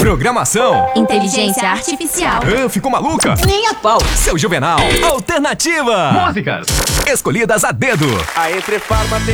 Programação. Inteligência artificial. Ficou maluca? Nem a pau. Seu Juvenal. Alternativa. Músicas Escolhidas a dedo. A Entre Farma tem